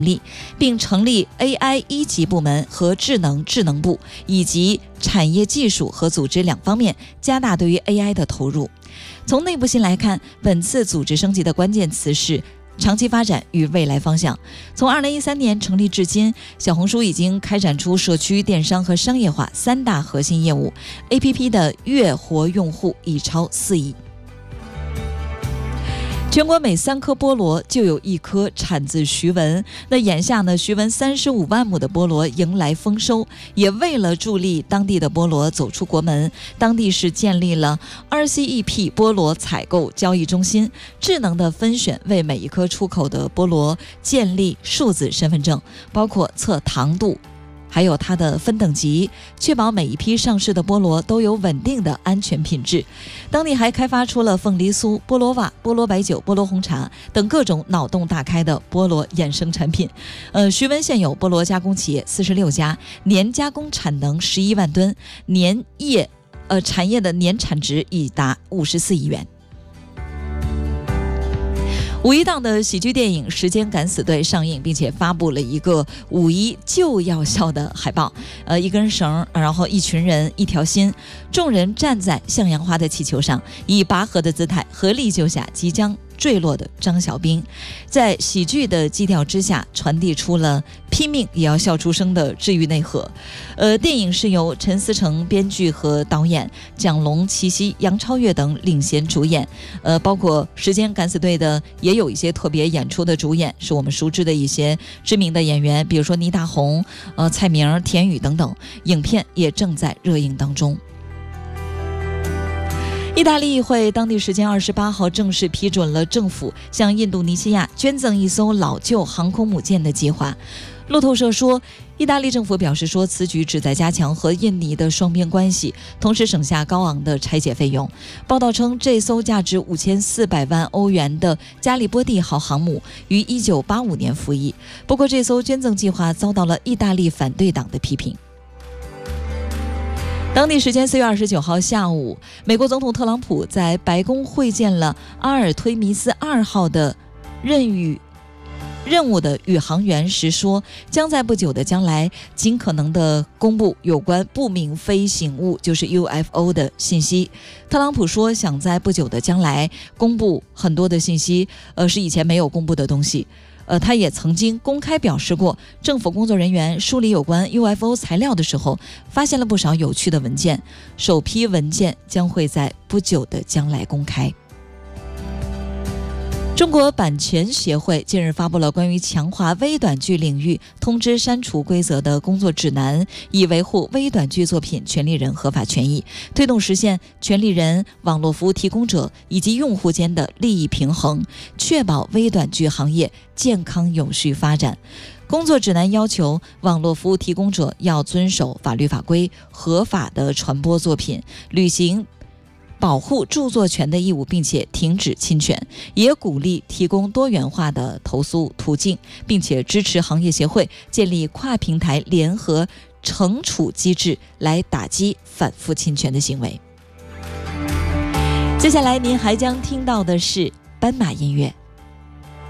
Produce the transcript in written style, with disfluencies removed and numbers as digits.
立，并成立 AI 一级部门和智能部，以及产业技术和组织两方面加大对于 AI 的投入。从内部性来看，本次组织升级的关键词是长期发展与未来方向。从2013年成立至今，小红书已经开展出社区、电商和商业化3大核心业务 ，APP 的月活用户已超4亿。全国每3颗菠萝就有1颗产自徐闻。那眼下呢，徐闻35万亩的菠萝迎来丰收，也为了助力当地的菠萝走出国门，当地市建立了 RCEP 菠萝采购交易中心，智能的分选为每一颗出口的菠萝建立数字身份证，包括测糖度，还有它的分等级，确保每一批上市的菠萝都有稳定的安全品质。当地还开发出了凤梨酥、菠萝瓦、菠萝白酒、菠萝红茶等各种脑洞大开的菠萝衍生产品。徐闻现有菠萝加工企业46家，年加工产能11万吨，产业的年产值已达54亿元。五一档的喜剧电影《时间敢死队》上映，并且发布了一个五一就要笑的海报。一根绳，然后一群人，一条心，众人站在向阳花的气球上，以拔河的姿态合力救下即将坠落的张小兵，在喜剧的基调之下，传递出了拼命也要笑出声的治愈内核。电影是由陈思诚编剧和导演，蒋龙、齐溪、杨超越等领衔主演。包括《时间敢死队》的也有一些特别演出的主演，是我们熟知的一些知名的演员，比如说倪大红、蔡明、田雨等等。影片也正在热映当中。意大利议会当地时间28号正式批准了政府向印度尼西亚捐赠一艘老旧航空母舰的计划。路透社说，意大利政府表示说，此举旨在加强和印尼的双边关系，同时省下高昂的拆解费用。报道称，这艘价值5400万欧元的加利波第号航母于1985年服役，不过这艘捐赠计划遭到了意大利反对党的批评。当地时间4月29号下午，美国总统特朗普在白宫会见了阿尔忒弥斯2号的任务的宇航员时说，将在不久的将来尽可能的公布有关不明飞行物，就是 UFO 的信息。特朗普说，想在不久的将来公布很多的信息，是以前没有公布的东西。他也曾经公开表示过，政府工作人员梳理有关 UFO 材料的时候，发现了不少有趣的文件。首批文件将会在不久的将来公开。中国版权协会近日发布了关于强化微短剧领域通知删除规则的工作指南，以维护微短剧作品权利人合法权益，推动实现权利人、网络服务提供者以及用户间的利益平衡，确保微短剧行业健康有序发展。工作指南要求网络服务提供者要遵守法律法规，合法的传播作品，履行保护著作权的义务，并且停止侵权，也鼓励提供多元化的投诉途径，并且支持行业协会建立跨平台联合惩处机制，来打击反复侵权的行为。接下来您还将听到的是斑马音乐。